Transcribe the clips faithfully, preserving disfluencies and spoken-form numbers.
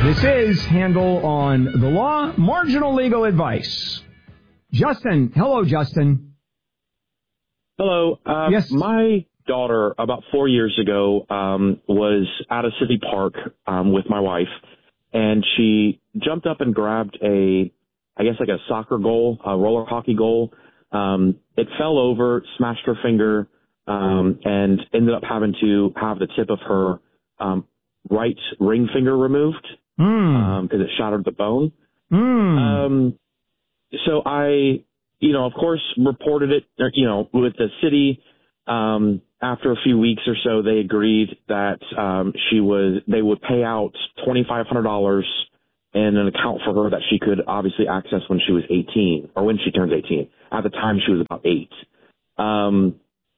This is Handel on the Law, marginal legal advice. Justin. Hello, Justin. Hello. Uh, yes. My daughter, about four years ago, um, was at a city park um, with my wife, and she jumped up and grabbed a, I guess like a soccer goal, a roller hockey goal. Um, it fell over, smashed her finger, um, and ended up having to have the tip of her um, right ring finger removed because Mm. um, it shattered the bone. Mm. Um, so I, you know, of course, reported it, you know, with the city. Um, after a few weeks or so, they agreed that um, she was, they would pay out twenty-five hundred dollars in an account for her that she could obviously access when she was eighteen, or when she turns eighteen. At the time, she was about eight. Um,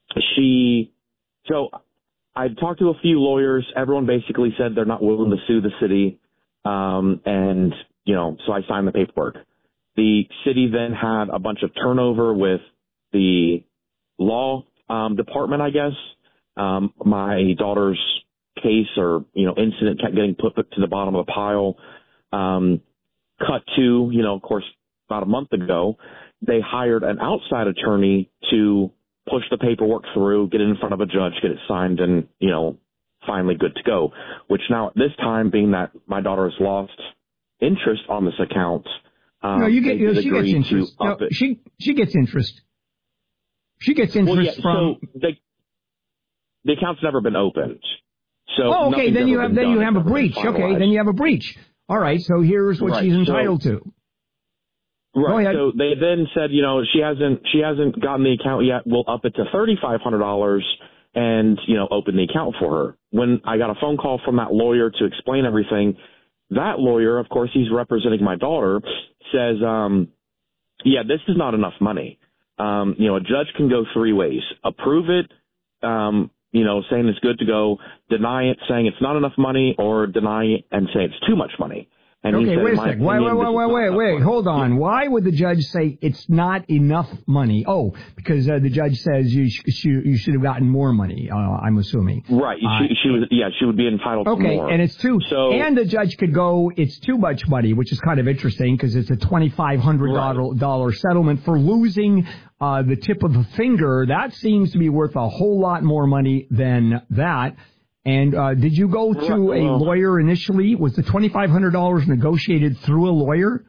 she, so I talked to a few lawyers. Everyone basically said they're not willing to sue the city. Um, and, you know, so I signed the paperwork. The city then had a bunch of turnover with the law um, department, I guess. Um, my daughter's case or, you know, incident kept getting put to the bottom of the pile. Um, cut to, you know, of course, about a month ago, they hired an outside attorney to push the paperwork through, get it in front of a judge, get it signed, and, you know, finally good to go, which now at this time, being that my daughter has lost interest on this account, um, no, you get, they you know, did she gets agree interest. to No, up it. she, she gets interest. She gets interest Well, yeah, from... so they, the account's never been opened. So Oh, okay, nothing's then you ever have been then you done. have It's a never been breach. Okay, finalized. then you have a breach. All right, so here's what Right, she's so- entitled to. Go Right. ahead. So they then said, you know, she hasn't she hasn't gotten the account yet. We'll up it to thirty-five hundred dollars and, you know, open the account for her. When I got a phone call from that lawyer to explain everything, that lawyer, of course, he's representing my daughter, says, um, yeah, this is not enough money. Um, you know, a judge can go three ways: approve it, um, you know, saying it's good to go; deny it, saying it's not enough money; or deny it and say it's too much money. And he Okay, said, wait in a my second. Wait, opinion, wait, this is wait, not wait, enough wait. money. Hold on. Why would the judge say it's not enough money? Oh, because uh, the judge says you sh- sh- you should have gotten more money. Uh, I'm assuming. Right. Uh, She, she was, yeah, she would be entitled to Okay, more. and it's too. So, and the judge could go, it's too much money, which is kind of interesting because it's a twenty-five hundred dollars Right. settlement for losing uh, the tip of a finger. That seems to be worth a whole lot more money than that. And uh, did you go to Right, a well- lawyer initially? Was the twenty-five hundred dollars negotiated through a lawyer?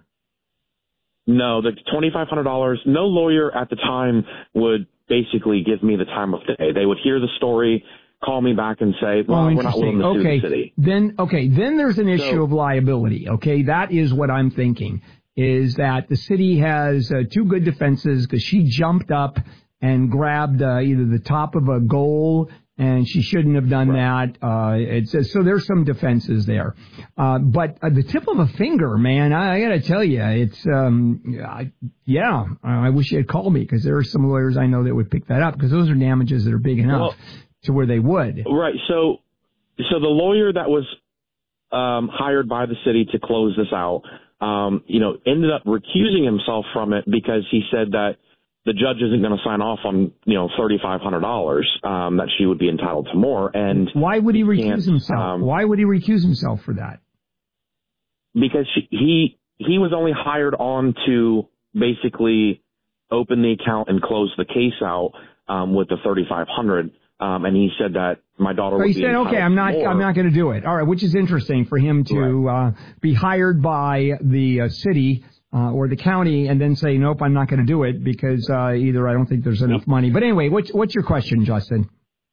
no, the twenty-five hundred dollars, no lawyer at the time would basically give me the time of day. They would hear the story, call me back and say, well, Oh, we're not willing to sue okay. the city. Then, okay, then there's an issue So- of liability. Okay, that is what I'm thinking, is that the city has uh, two good defenses because she jumped up and grabbed uh, either the top of a goal, and she shouldn't have done Right. that. Uh, it's, uh, so there's some defenses there. Uh, but uh, the tip of a finger, man, I, I got to tell you, it's, um, I, yeah, I wish you had called me because there are some lawyers I know that would pick that up because those are damages that are big enough Well, to where they would. Right. So, so the lawyer that was um, hired by the city to close this out, um, you know, ended up recusing himself from it because he said that the judge isn't going to sign off on, you know, thirty-five hundred dollars, um, that she would be entitled to more. And Why would he recuse can't, himself? um, Why would he recuse himself for that? because she, he he was only hired on to basically open the account and close the case out um, with the thirty-five hundred. Um, and he said that my daughter So would he be said, entitled "Okay, I'm not, to more. I'm not going to do it." All right, which is interesting for him to uh, be hired by the uh, city uh, or the county and then say, "Nope, I'm not going to do it because uh, either I don't think there's enough money." But anyway, what's what's your question, Justin?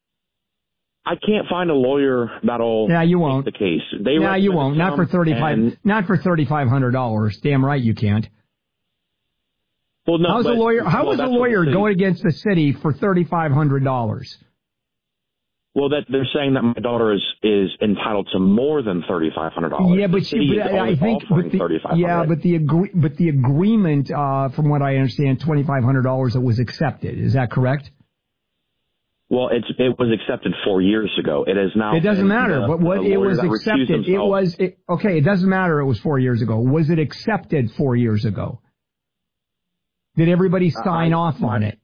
I can't find a lawyer that'll Yeah, you won't. take the case. They Yeah, you recommended won't. Not for some, thirty-five. and- Not for thirty-five hundred dollars. Damn right, you can't. Well, no, How's but, a lawyer? How well, was a that's what lawyer the city- going against the city for thirty-five hundred dollars? Well, that they're saying that my daughter is is entitled to more than thirty five hundred dollars. Yeah, but, she, but I think, but the, yeah, but the agree, but the agreement, uh, from what I understand, twenty five hundred dollars that was accepted. Is that correct? Well, it's it was accepted four years ago. It is now. It doesn't matter. The, but what the it was that recused accepted. It himself. was it, okay. It doesn't matter. It was four years ago. Was it accepted four years ago? Did everybody sign I, off on my, it?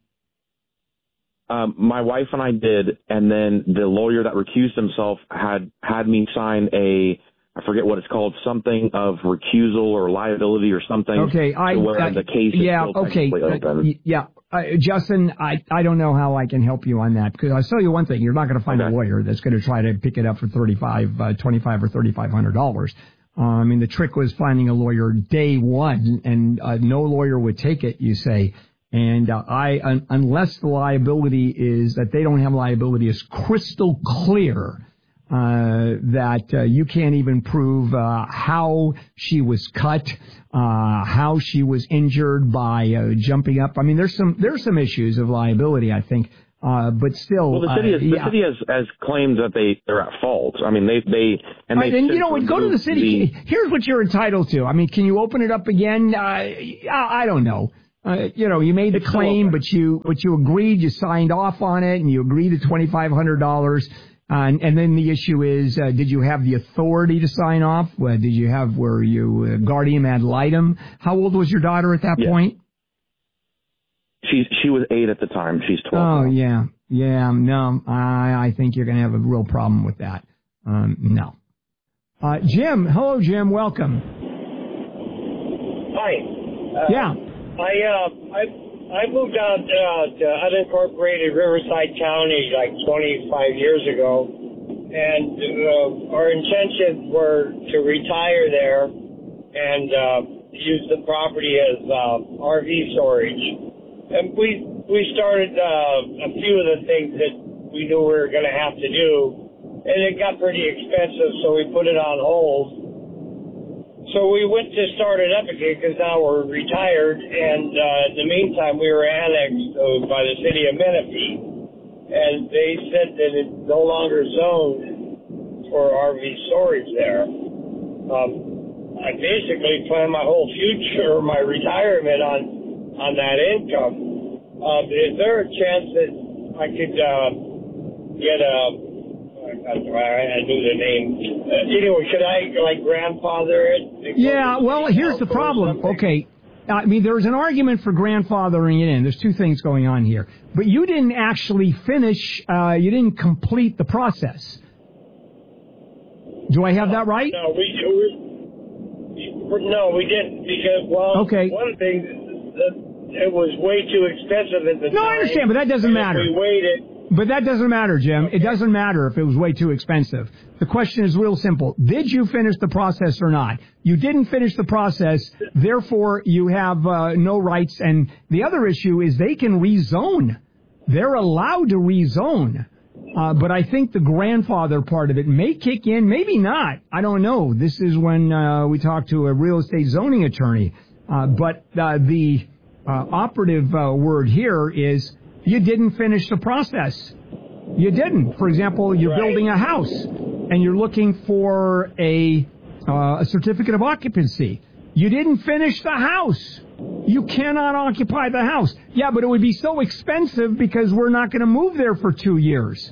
Um, my wife and I did, and then the lawyer that recused himself had had me sign a I forget what it's called, something of recusal or liability or something. Okay, I, where uh, the case is yeah, still okay, open. Uh, yeah. Uh, Justin, I, I don't know how I can help you on that, because I'll tell you one thing, you're not going to find okay. a lawyer that's going to try to pick it up for thirty-five, uh, twenty-five or thirty-five hundred dollars. Uh, I mean, the trick was finding a lawyer day one, and uh, no lawyer would take it, you say. And uh, I, un, unless the liability is that they don't have liability is crystal clear, uh, that uh, you can't even prove uh, how she was cut, uh, how she was injured by uh, jumping up. I mean, there's some there's some issues of liability, I think. Uh, but still, well, the city, has, uh, yeah. the city has, has claimed that they they're at fault. I mean, they they and they. Right, and you know, go to the city. The, Here's what you're entitled to. I mean, can you open it up again? Uh, I, I don't know. Uh, you know, you made the claim, but you but you agreed, you signed off on it, and you agreed to twenty-five hundred dollars. Uh, and, and then the issue is, uh, did you have the authority to sign off? Uh, did you have, were you uh, guardian ad litem? How old was your daughter at that yeah. point? She she was eight at the time. She's twelve. Oh, now. yeah. Yeah, no, I, I think you're going to have a real problem with that. Um, no. Uh, Jim, hello, Jim. Welcome. Hi. Uh, yeah. I, uh, I, I moved out uh, to unincorporated Riverside County like twenty-five years ago, and uh, our intentions were to retire there and uh, use the property as uh, R V storage. And we we started uh, a few of the things that we knew we were going to have to do, and it got pretty expensive, so we put it on hold. So we went to start it up again because now we're retired, and uh, in the meantime we were annexed uh, by the city of Menifee, and they said that it's no longer zoned for R V storage there. Um, I basically plan my whole future, my retirement on on that income. Uh, is there a chance that I could uh, get a I knew the name. Uh, anyway, should I, like, grandfather it? Yeah, well, here's the problem. Okay, I mean, there's an argument for grandfathering it in. There's two things going on here. But you didn't actually finish, uh, you didn't complete the process. Do I have that right? No, we, we no, we didn't, because, well, okay. one thing, that it was way too expensive at the no, time. No, I understand, but that doesn't matter. We waited. But that doesn't matter, Jim. It doesn't matter if it was way too expensive. The question is real simple. Did you finish the process or not? You didn't finish the process, therefore you have uh, no rights. And the other issue is they can rezone. They're allowed to rezone. Uh, but I think the grandfather part of it may kick in, maybe not. I don't know. This is when uh, we talk to a real estate zoning attorney. Uh, but uh, the uh, operative uh, word here is you didn't finish the process. You didn't. For example, you're right. building a house, and you're looking for a, uh, a certificate of occupancy. You didn't finish the house. You cannot occupy the house. Yeah, but it would be so expensive because we're not going to move there for two years.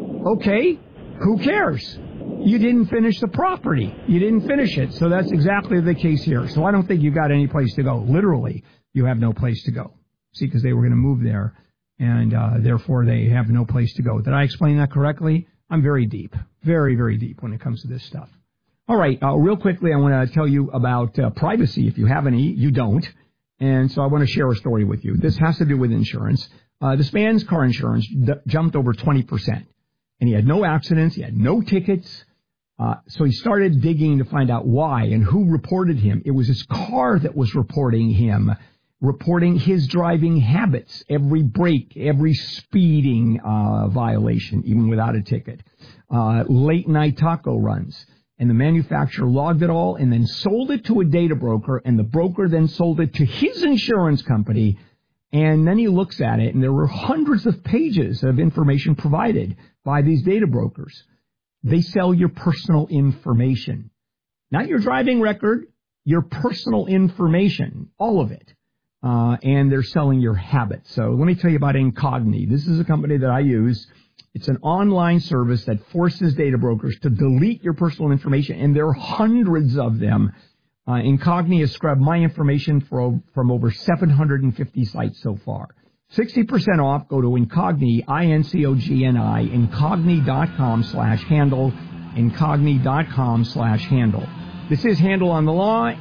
Okay, who cares? You didn't finish the property. You didn't finish it. So that's exactly the case here. So I don't think you've got any place to go. Literally, you have no place to go. See, because they were going to move there. And uh, therefore, they have no place to go. Did I explain that correctly? I'm very deep, very, very deep when it comes to this stuff. All right, uh, real quickly, I want to tell you about uh, privacy. If you have any, you don't. And so I want to share a story with you. This has to do with insurance. Uh, this man's car insurance d- jumped over twenty percent. And he had no accidents. He had no tickets. Uh, so he started digging to find out why and who reported him. It was his car that was reporting him. Reporting his driving habits, every break, every speeding uh, violation, even without a ticket, uh, late night taco runs. And the manufacturer logged it all and then sold it to a data broker, and the broker then sold it to his insurance company. And then he looks at it, and there were hundreds of pages of information provided by these data brokers. They sell your personal information, not your driving record, your personal information, all of it. Uh, and they're selling your habits. So let me tell you about Incogni. This is a company that I use. It's an online service that forces data brokers to delete your personal information, and there are hundreds of them. Uh, Incogni has scrubbed my information for, from over seven hundred fifty sites so far. sixty percent off. Go to Incogni, I N C O G N I, Incogni.com slash handle. incogni.com slash handle. This is Handle on the Law.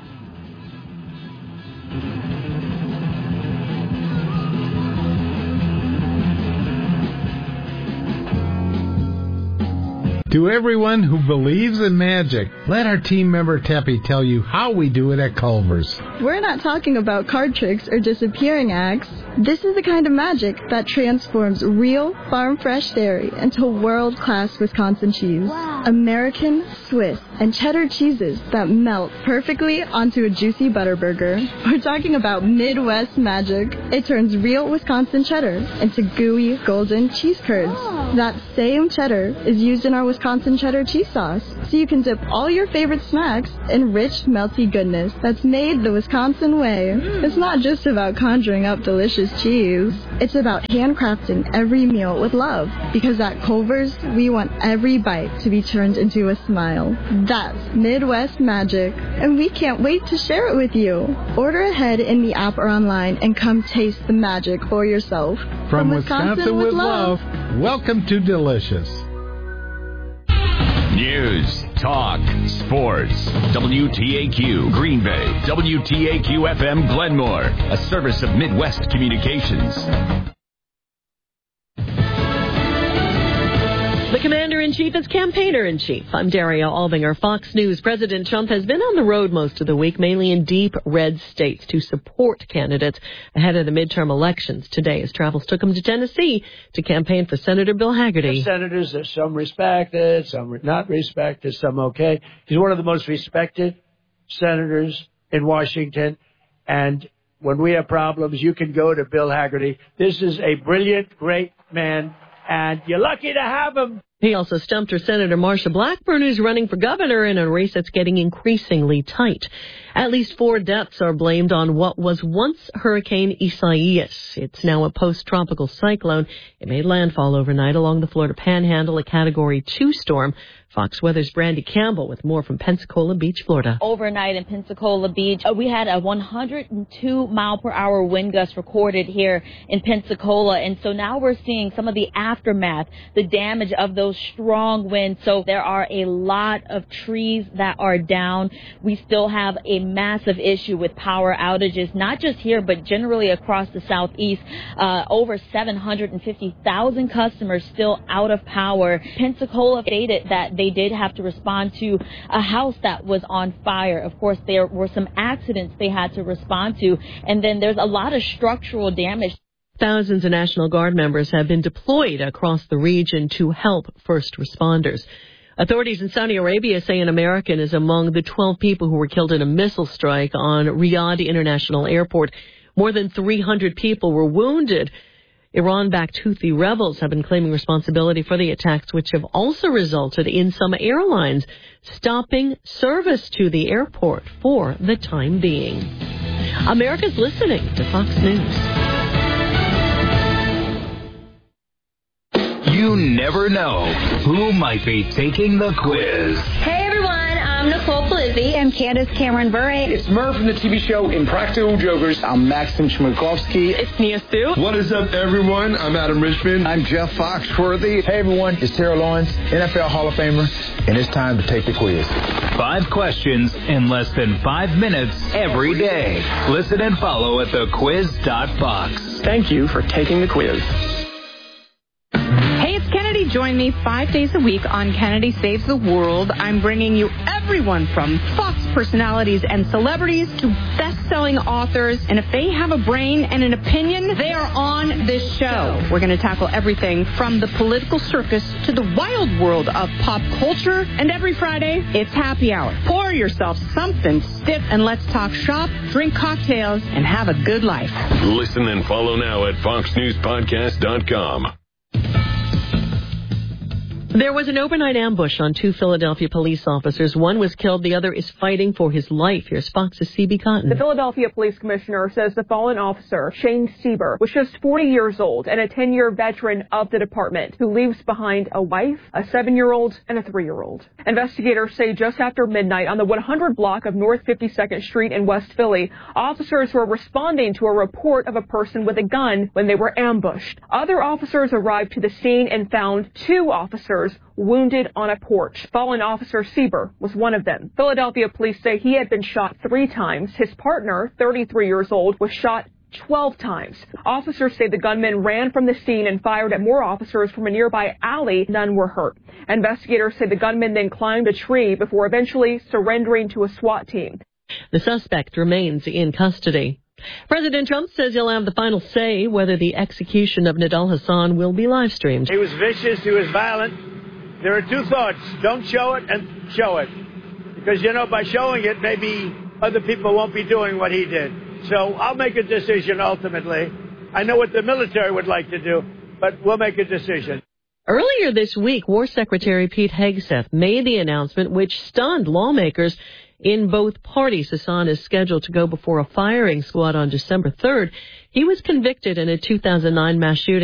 To everyone who believes in magic, let our team member Teppy tell you how we do it at Culver's. We're not talking about card tricks or disappearing acts. This is the kind of magic that transforms real, farm-fresh dairy into world-class Wisconsin cheese. Wow. American, Swiss, and cheddar cheeses that melt perfectly onto a juicy butter burger. We're talking about Midwest magic. It turns real Wisconsin cheddar into gooey, golden cheese curds. Oh. That same cheddar is used in our Wisconsin cheddar cheese sauce, so you can dip all your favorite snacks in rich, melty goodness that's made the Wisconsin way. Mm. It's not just about conjuring up delicious cheese. It's about handcrafting every meal with love, because at Culver's, we want every bite to be turned into a smile. That's Midwest magic, and we can't wait to share it with you. Order ahead in the app or online and come taste the magic for yourself. From, From Wisconsin, Wisconsin with, with love, love, welcome to Delicious. News, talk, sports. W T A Q Green Bay. W T A Q F M Glenmore. A service of Midwest Communications. The Commander-in-Chief is Campaigner-in-Chief. I'm Daria Albinger. Fox News. President Trump has been on the road most of the week, mainly in deep red states, to support candidates ahead of the midterm elections. Today, his travels took him to Tennessee to campaign for Senator Bill Hagerty. Senators, there's some respected, some not respected, some okay. He's one of the most respected senators in Washington, and when we have problems, you can go to Bill Hagerty. This is a brilliant, great man, and you're lucky to have him. He also stumped her Senator Marsha Blackburn, who's running for governor in a race that's getting increasingly tight. At least four deaths are blamed on what was once Hurricane Isaias. It's now a post-tropical cyclone. It made landfall overnight along the Florida Panhandle, a Category two storm. Fox Weather's Brandy Campbell with more from Pensacola Beach, Florida. Overnight in Pensacola Beach, uh, we had a one hundred two mile per hour wind gust recorded here in Pensacola. And so now we're seeing some of the aftermath, the damage of those strong winds. So there are a lot of trees that are down. We still have a massive issue with power outages, not just here, but generally across the southeast. Uh, over seven hundred fifty thousand customers still out of power. Pensacola stated that they did have to respond to a house that was on fire. Of course, there were some accidents they had to respond to, and then there's a lot of structural damage. Thousands of National Guard members have been deployed across the region to help first responders. Authorities in Saudi Arabia say an American is among the twelve people who were killed in a missile strike on Riyadh International Airport. More than three hundred people were wounded. Iran-backed Houthi rebels have been claiming responsibility for the attacks, which have also resulted in some airlines stopping service to the airport for the time being. America's listening to Fox News. You never know who might be taking the quiz. Hey everyone, I'm Nicole Polizzi. I'm Candace Cameron Bure. It's Murph from the T V show Impractical Jokers. I'm Maxim Chmerkovsky. It's Nia Sue. What is up, everyone? I'm Adam Richmond. I'm Jeff Foxworthy. Hey everyone, it's Terrell Lawrence, N F L Hall of Famer, and it's time to take the quiz. Five questions in less than five minutes every day. Listen and follow at the quiz dot fox. Thank you for taking the quiz. Hey, it's Kennedy. Join me five days a week on Kennedy Saves the World. I'm bringing you everyone from Fox personalities and celebrities to best-selling authors. And if they have a brain and an opinion, they are on this show. We're going to tackle everything from the political circus to the wild world of pop culture. And every Friday, it's happy hour. Pour yourself something stiff and let's talk shop, drink cocktails, and have a good life. Listen and follow now at fox news podcast dot com. There was an overnight ambush on two Philadelphia police officers. One was killed. The other is fighting for his life. Here's Fox's C B Cotton. The Philadelphia Police Commissioner says the fallen officer, Shane Stieber, was just forty years old and a ten-year veteran of the department who leaves behind a wife, a seven-year-old, and a three-year-old. Investigators say just after midnight on the one hundred block of North fifty-second Street in West Philly, officers were responding to a report of a person with a gun when they were ambushed. Other officers arrived to the scene and found two officers officers wounded on a porch. Fallen officer Sieber was one of them. Philadelphia police say he had been shot three times. His partner, thirty-three years old, was shot twelve times. Officers say the gunman ran from the scene and fired at more officers from a nearby alley. None were hurt. Investigators say the gunman then climbed a tree before eventually surrendering to a SWAT team. The suspect remains in custody. President Trump says he'll have the final say whether the execution of Nidal Hasan will be live streamed. He was vicious. He was violent. There are two thoughts. Don't show it and show it. Because, you know, by showing it, maybe other people won't be doing what he did. So I'll make a decision ultimately. I know what the military would like to do, but we'll make a decision. Earlier this week, War Secretary Pete Hegseth made the announcement which stunned lawmakers in both parties. Hasan is scheduled to go before a firing squad on December third. He was convicted in a two thousand nine mass shooting